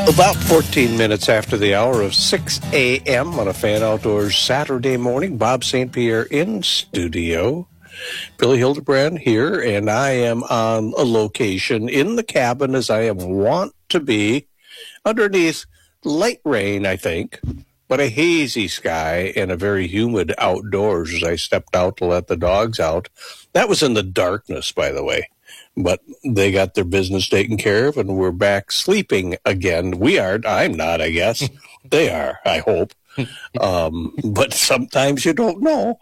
About 14 minutes after the hour of 6 a.m. on a Fan Outdoors Saturday morning, Bob St. Pierre in studio. Billy Hildebrand here, and I am on a location in the cabin as I am wont to be, underneath light rain, I think, but a hazy sky and a very humid outdoors as I stepped out to let the dogs out. That was in the darkness, by the way. But they got their business taken care of, and we're back sleeping again. We are. I'm not, I guess. They are, I hope. But sometimes you don't know.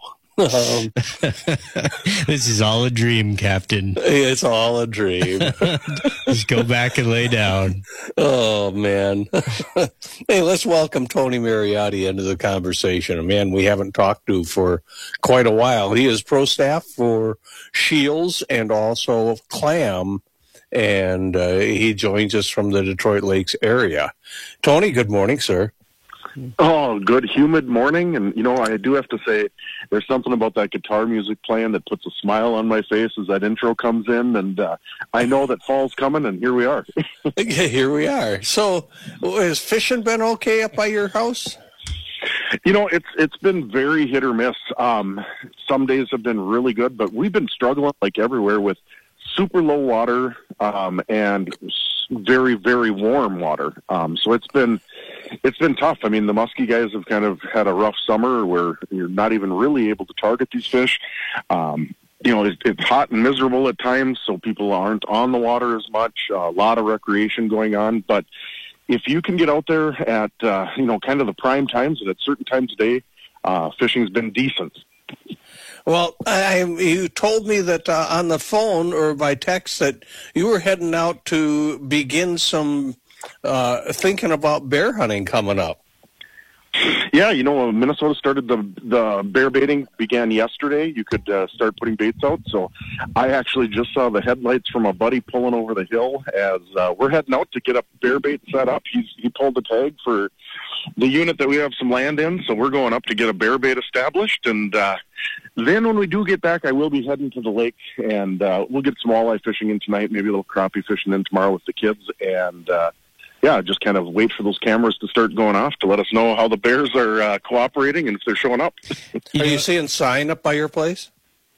This is all a dream, Captain. It's all a dream. Just go back and lay down. Oh, man. Hey, let's welcome Tony Mariotti into the conversation. A man we haven't talked to for quite a while. He is pro staff for Shields and also Clam, and he joins us from the Detroit Lakes area. Tony, good morning, sir. Oh, good humid morning. And, you know, I do have to say there's something about that guitar music playing that puts a smile on my face as that intro comes in. And I know that fall's coming, and here we are. Yeah, here we are. So has fishing been okay up by your house? You know, it's been very hit or miss. Some days have been really good, but we've been struggling like everywhere with super low water and very, very warm water. So it's been tough. I mean, the muskie guys have kind of had a rough summer where you're not even really able to target these fish. You know, it's hot and miserable at times, so people aren't on the water as much. A lot of recreation going on. But if you can get out there at, you know, kind of the prime times and at certain times of day, fishing's been decent. Well, you told me that on the phone or by text that you were heading out to begin some thinking about bear hunting coming up. Yeah, you know, Minnesota started the bear baiting began yesterday. You could start putting baits out. So I actually just saw the headlights from a buddy pulling over the hill as we're heading out to get a bear bait set up. He pulled the tag for the unit that we have some land in, so we're going up to get a bear bait established. And then when we do get back, I will be heading to the lake, and we'll get some walleye fishing in tonight, maybe a little crappie fishing in tomorrow with the kids. And yeah, just kind of wait for those cameras to start going off to let us know how the bears are cooperating and if they're showing up. Are you seeing sign up by your place?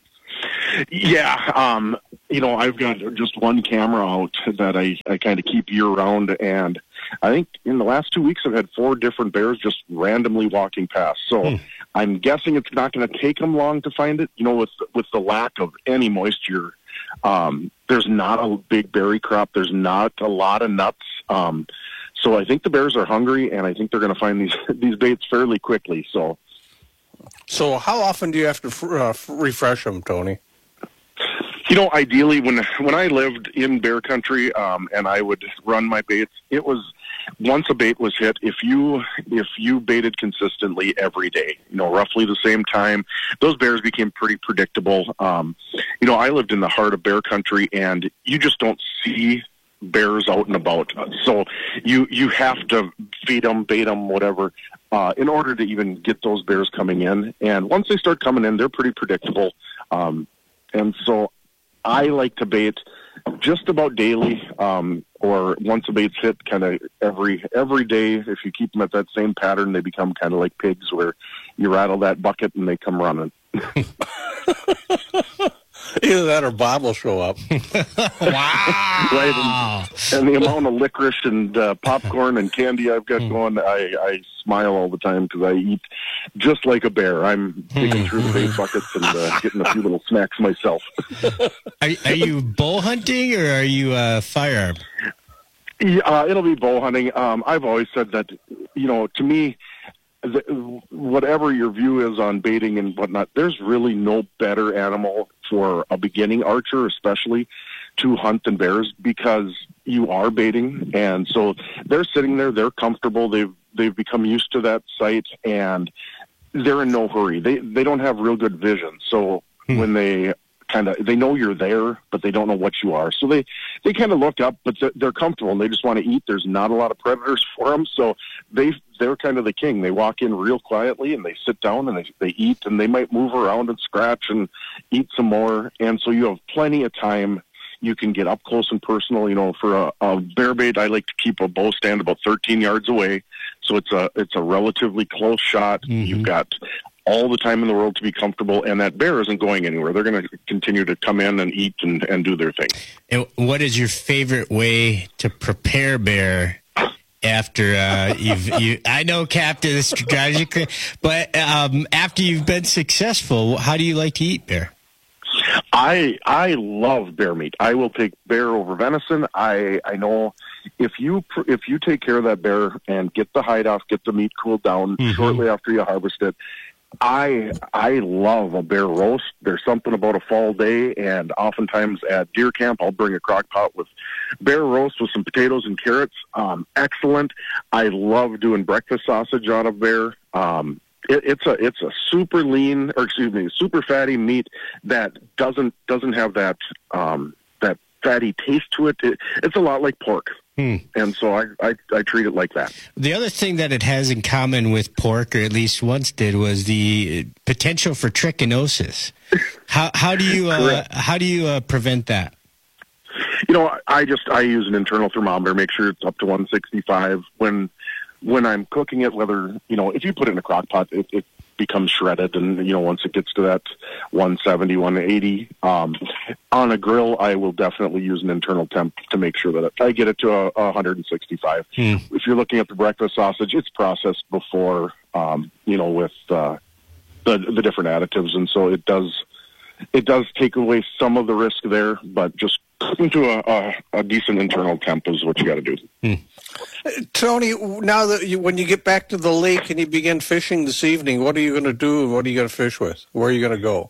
Yeah, you know, I've got just one camera out that I kind of keep year-round, and I think in the last 2 weeks I've had 4 different bears just randomly walking past. So I'm guessing it's not going to take them long to find it. You know, with the lack of any moisture, there's not a big berry crop. There's not a lot of nuts. So I think the bears are hungry, and I think they're going to find these baits fairly quickly. So how often do you have to refresh them, Tony? You know, ideally, when I lived in bear country, and I would run my baits, it was once a bait was hit. If you baited consistently every day, you know, roughly the same time, those bears became pretty predictable. You know, I lived in the heart of bear country, and you just don't see bears out and about. So you have to feed them, bait them, whatever, in order to even get those bears coming in. And once they start coming in, they're pretty predictable. And so I like to bait just about daily, or once a bait's hit, kind of every day. If you keep them at that same pattern, they become kind of like pigs, where you rattle that bucket and they come running. Either that or Bob will show up. Wow! Right, and the amount of licorice and popcorn and candy I've got going, I smile all the time because I eat just like a bear. I'm digging through the bait buckets and getting a few little snacks myself. Are you bow hunting or are you firearm? Yeah, it'll be bow hunting. I've always said that, you know, to me, whatever your view is on baiting and whatnot, there's really no better animal for a beginning archer, especially, to hunt than bears, because you are baiting, and so they're sitting there, they're comfortable, they've become used to that sight, and they're in no hurry. They don't have real good vision, so when they know you're there, but they don't know what you are. So they kind of look up, but they're comfortable and they just want to eat. There's not a lot of predators for them. So they're kind of the king. They walk in real quietly and they sit down and they eat, and they might move around and scratch and eat some more. And so you have plenty of time You can get up close and personal. For a bear bait, I like to keep a bow stand about 13 yards away, so it's a relatively close shot. Mm-hmm. You've got all the time in the world to be comfortable, and that bear isn't going anywhere. They're going to continue to come in and eat and do their thing. And what is your favorite way to prepare bear after I know, Captain, this drives you crazy, but after you've been successful, how do you like to eat bear? I love bear meat. I will take bear over venison. I know if you take care of that bear and get the hide off, get the meat cooled down shortly after you harvest it, I love a bear roast. There's something about a fall day, and oftentimes at deer camp, I'll bring a crock pot with bear roast with some potatoes and carrots. Excellent. I love doing breakfast sausage out of bear. It's a super lean, super fatty meat that doesn't have that that fatty taste to it. It's a lot like pork. And so I treat it like that. The other thing that it has in common with pork, or at least once did, was the potential for trichinosis. How do you prevent that? I use an internal thermometer, make sure it's up to 165. When I'm cooking it, whether if you put it in a crock pot, it becomes shredded, and once it gets to that 170, 180 on a grill, I will definitely use an internal temp to make sure that I get it to 165. If you're looking at the breakfast sausage, it's processed before with the different additives, and so it does take away some of the risk there, but just cooking to a decent internal temp is what you got to do. Tony, now that when you get back to the lake and you begin fishing this evening, what are you going to do? What are you going to fish with? Where are you going to go?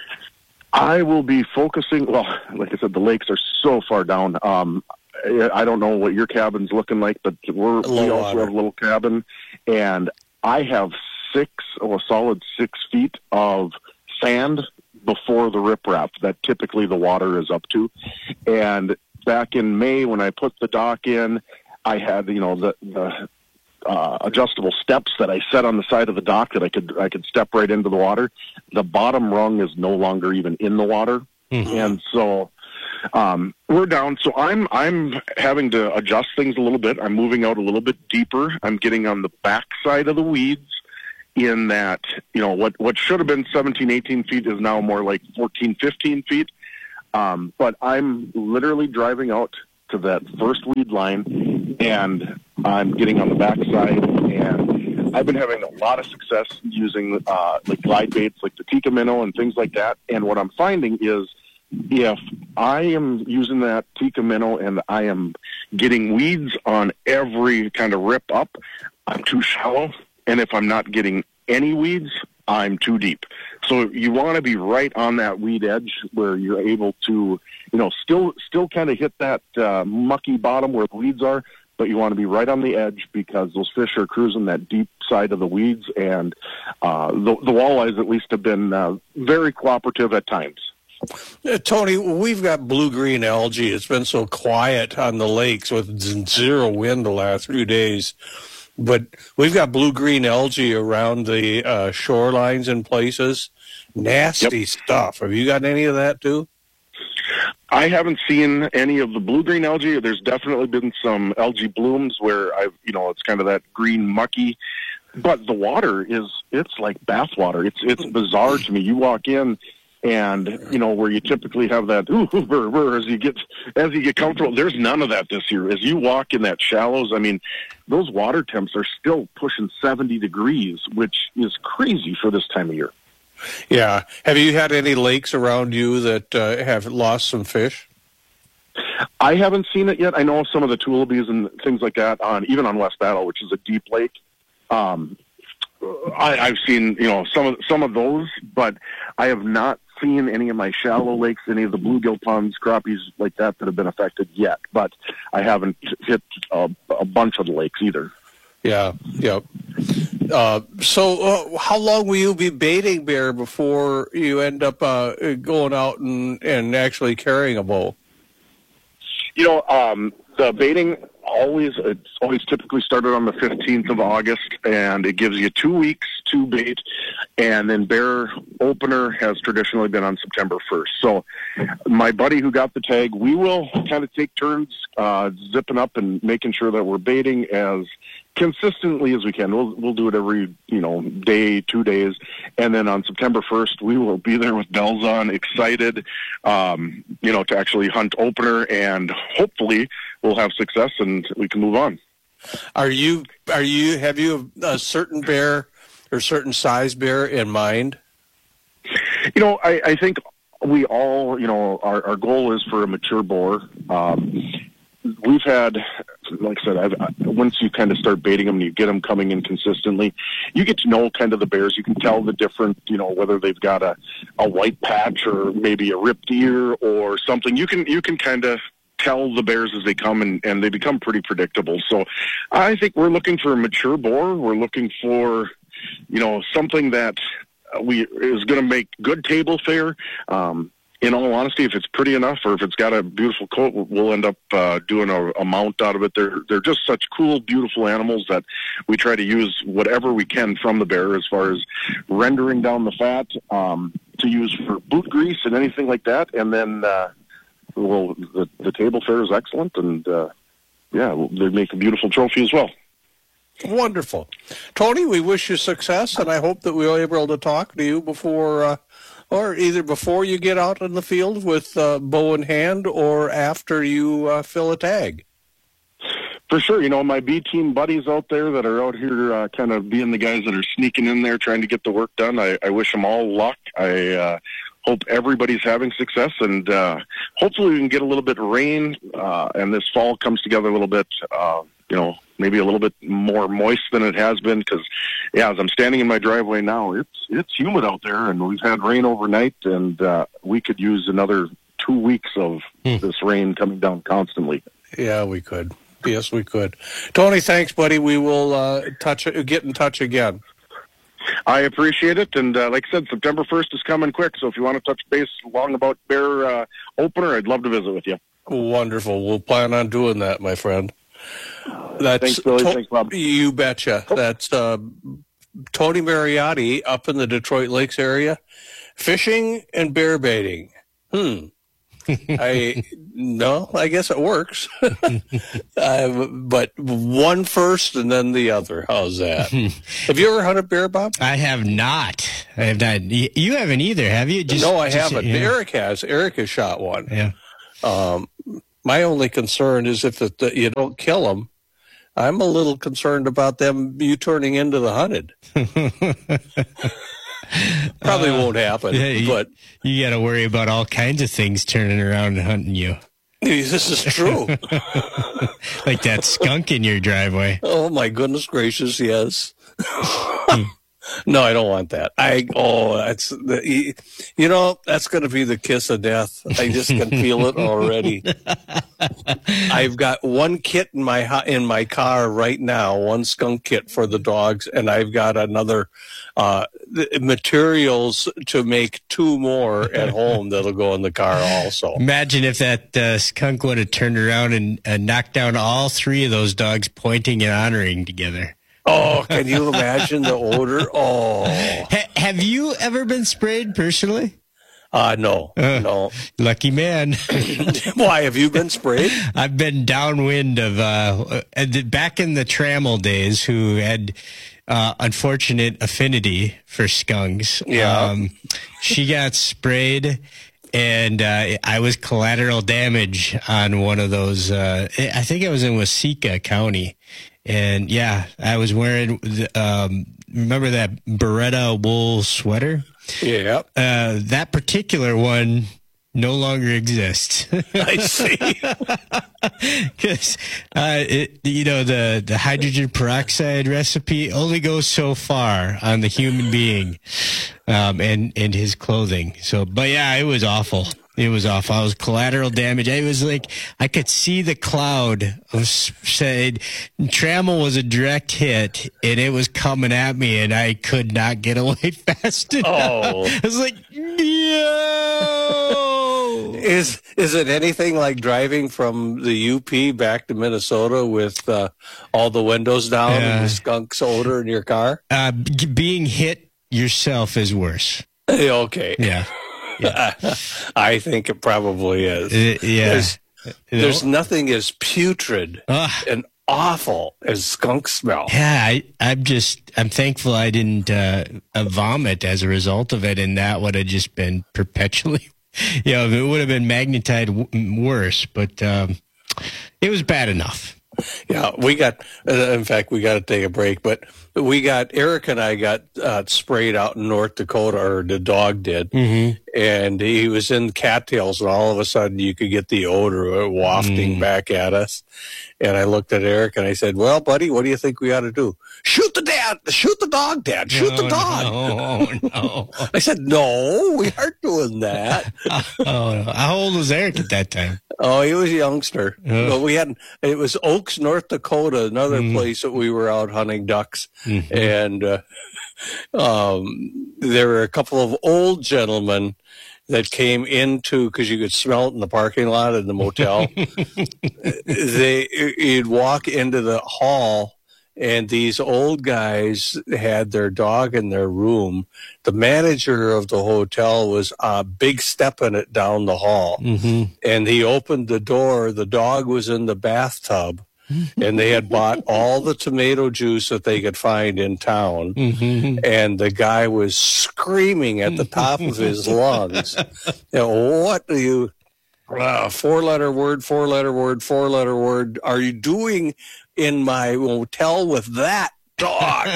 I will be focusing. Well, like I said, the lakes are so far down. I don't know what your cabin's looking like, but we also have a little cabin, and I have a solid 6 feet of sand before the riprap that typically the water is up to. And back in May, when I put the dock in, I had the adjustable steps that I set on the side of the dock that I could step right into the water. The bottom rung is no longer even in the water, and so we're down. So I'm having to adjust things a little bit. I'm moving out a little bit deeper. I'm getting on the back side of the weeds. In that, what should have been 17, 18 feet is now more like 14, 15 feet. But I'm literally driving out to that first weed line, and I'm getting on the backside, and I've been having a lot of success using like glide baits like the Tikka minnow and things like that. And what I'm finding is if I am using that Tikka minnow and I am getting weeds on every kind of rip up, I'm too shallow. And if I'm not getting any weeds, I'm too deep. So you want to be right on that weed edge where you're able to, still kind of hit that mucky bottom where the weeds are, but you want to be right on the edge because those fish are cruising that deep side of the weeds, and the walleyes at least have been very cooperative at times. Tony, we've got blue-green algae. It's been so quiet on the lakes with zero wind the last few days. But we've got blue-green algae around the shorelines in places. Nasty stuff. Have you got any of that, too? I haven't seen any of the blue-green algae. There's definitely been some algae blooms where it's kind of that green mucky. But the water it's like bath water. It's bizarre to me. You walk in, and where you typically have that burr, burr, as you get comfortable, there's none of that this year. As you walk in that shallows, I mean, those water temps are still pushing 70 degrees, which is crazy for this time of year. Yeah. Have you had any lakes around you that have lost some fish? I haven't seen it yet. I know some of the Tullabees and things like that even on West Battle, which is a deep lake. I've seen some of those, but I have not seen any of my shallow lakes, any of the bluegill ponds, crappies like that have been affected yet. But I haven't hit a bunch of the lakes either. Yeah. So how long will you be baiting bear before you end up going out and actually carrying a bow? The baiting it's always typically started on the 15th of August, and it gives you 2 weeks 2 bait, and then bear opener has traditionally been on September 1st. So my buddy who got the tag, we will kind of take turns zipping up and making sure that we're baiting as consistently as we can. We'll do it every, day, 2 days. And then on September 1st, we will be there with bells on, excited, to actually hunt opener, and hopefully we'll have success and we can move on. Have you a certain bear or certain size bear in mind? I think we all, our goal is for a mature boar. We've had, like I said, once you kind of start baiting them and you get them coming in consistently, you get to know kind of the bears. You can tell the different, whether they've got a white patch or maybe a ripped ear or something. You can kind of tell the bears as they come, and they become pretty predictable. So I think we're looking for a mature boar. We're looking for, something that is going to make good table fare. In all honesty, if it's pretty enough or if it's got a beautiful coat, we'll end up doing a mount out of it. They're just such cool, beautiful animals that we try to use whatever we can from the bear as far as rendering down the fat to use for boot grease and anything like that. And then, the table fare is excellent, and they make a beautiful trophy as well. Wonderful. Tony, we wish you success, and I hope that we'll be able to talk to you before you get out in the field with bow in hand or after you fill a tag. For sure. My B team buddies out there that are out here kind of being the guys that are sneaking in there trying to get the work done, I wish them all luck. I hope everybody's having success, and hopefully we can get a little bit of rain, and this fall comes together a little bit, maybe a little bit more moist than it has been, because, as I'm standing in my driveway now, it's humid out there, and we've had rain overnight, and we could use another 2 weeks of this rain coming down constantly. Yeah, we could. Yes, we could. Tony, thanks, buddy. We will get in touch again. I appreciate it, and like I said, September 1st is coming quick, so if you want to touch base long about bear opener, I'd love to visit with you. Wonderful. We'll plan on doing that, my friend. Thanks, Billy. Thanks, Bob. You betcha. Oh. That's Tony Mariotti up in the Detroit Lakes area, fishing and bear baiting. I guess it works. But one first and then the other. How's that? Have you ever hunted bear, Bob? I have not. You haven't either, have you? No, I haven't. Yeah. Eric has. Eric has shot one. Yeah. My only concern is if you don't kill them. I'm a little concerned about you turning into the hunted. Probably won't happen, but you got to worry about all kinds of things turning around and hunting you. This is true. Like that skunk in your driveway. Oh my goodness gracious, yes. No, I don't want that. That's going to be the kiss of death. I just can feel it already. I've got one kit in my car right now, one skunk kit for the dogs, and I've got another materials to make 2 more at home that'll go in the car also. Imagine if that skunk would have turned around and knocked down all 3 of those dogs pointing and honoring together. Oh, can you imagine the odor? Oh. Have you ever been sprayed personally? No. Lucky man. Why, have you been sprayed? I've been downwind of, back in the Trammell days, who had unfortunate affinity for skunks. Yeah. She got sprayed, and I was collateral damage on one of those. I think I was in Waseca County. And yeah, I was wearing, remember that Beretta wool sweater? Yeah. That particular one no longer exists. I see. Because, the hydrogen peroxide recipe only goes so far on the human being and his clothing. So, but yeah, it was awful. It was awful. I was collateral damage. It was like I could see the cloud of said Trammell was a direct hit, and it was coming at me, and I could not get away fast enough. Oh. I was like, no. Is it anything like driving from the UP back to Minnesota with all the windows down and the skunk's odor in your car? Being hit yourself is worse. Okay. Yeah. I think it probably is. There's nothing as putrid and awful as skunk smell. Yeah, I'm thankful I didn't vomit as a result of it, and that would have just been perpetually, it would have been magnetized worse, but it was bad enough. Yeah, we got, in fact, we got to take a break, but Eric and I got sprayed out in North Dakota, or the dog did, and he was in cattails, and all of a sudden you could get the odor wafting back at us. And I looked at Eric and I said, "Well, buddy, what do you think we ought to do? Shoot the dog, Dad, shoot the dog." No. I said, "No, we aren't doing that." No. How old was Eric at that time? Oh, he was a youngster. But it was Oaks, North Dakota, another place that we were out hunting ducks. And there were a couple of old gentlemen that came into, because you could smell it in the parking lot of the motel. You'd walk into the hall, and these old guys had their dog in their room. The manager of the hotel was big stepping it down the hall. And he opened the door. The dog was in the bathtub. And they had bought all the tomato juice that they could find in town. And the guy was screaming at the top of his lungs. What do you, four-letter word, are you doing in my hotel with that dog?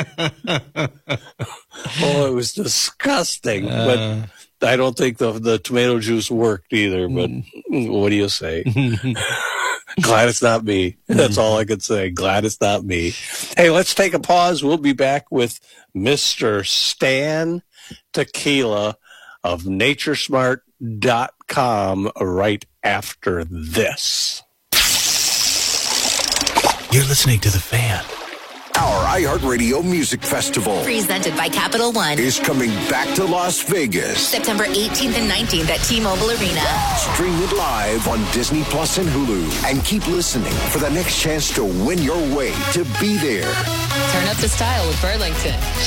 It was disgusting. But I don't think the tomato juice worked either. But what do you say? Glad it's not me. That's all I could say. Glad it's not me. Hey, let's take a pause. We'll be back with Mr. Stan Tequila of naturesmart.com right after this. You're listening to The Fan. Our iHeartRadio Music Festival presented by Capital One is coming back to Las Vegas. September 18th and 19th at T-Mobile Arena. Stream it live on Disney Plus and Hulu. And keep listening for the next chance to win your way to be there. Turn up the style with Burlington.